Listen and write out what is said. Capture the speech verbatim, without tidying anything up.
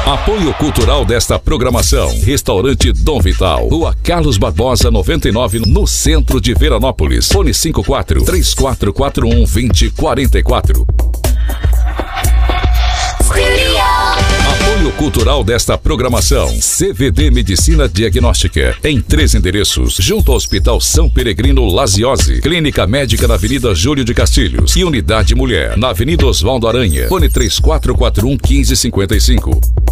Apoio cultural desta programação: Restaurante Dom Vital, Rua Carlos Barbosa noventa e nove, no centro de Veranópolis. Fone cinco quatro, três quatro quatro um, dois zero quatro quatro. Apoio cultural desta programação: C V D Medicina Diagnóstica, em três endereços, junto ao Hospital São Peregrino Laziose, Clínica Médica na Avenida Júlio de Castilhos e Unidade Mulher, na Avenida Oswaldo Aranha. Fone três quatro quatro um, um cinco cinco cinco.